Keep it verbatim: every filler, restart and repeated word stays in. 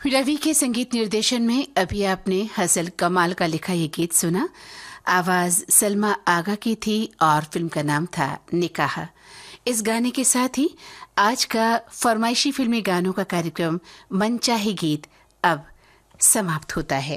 रवि के संगीत निर्देशन में अभी आपने हसल कमाल का लिखा ये गीत सुना। आवाज सलमा आगा की थी और फिल्म का नाम था निकाह। इस गाने के साथ ही आज का फरमाइशी फिल्मी गानों का कार्यक्रम मनचाही गीत अब समाप्त होता है।